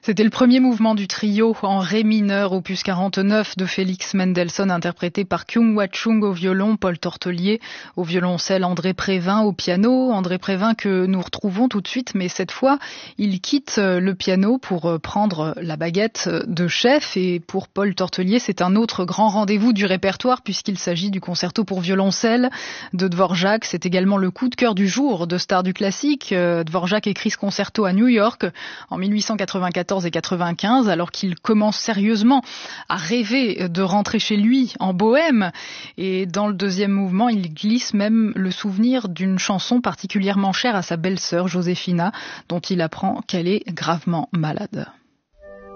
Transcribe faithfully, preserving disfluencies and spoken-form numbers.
C'était le premier mouvement du trio en ré mineur, opus quarante-neuf de Félix Mendelssohn, interprété par Kyung Wha-chung au violon, Paul Tortelier au violoncelle, André Prévin au piano. André Prévin que nous retrouvons tout de suite, mais cette fois, il quitte le piano pour prendre la baguette de chef. Et pour Paul Tortelier, c'est un autre grand rendez-vous du répertoire puisqu'il s'agit du concerto pour violoncelle de Dvorak. C'est également le coup de cœur du jour de stars du classique. Dvorak écrit ce concerto à New York en mille huit cent quatre-vingt-quatorze et quatre-vingt-quinze, alors qu'il commence sérieusement à rêver de rentrer chez lui en Bohème. Et dans le deuxième mouvement, il glisse même le souvenir d'une chanson particulièrement chère à sa belle-sœur Josefina, dont il apprend qu'elle est gravement malade.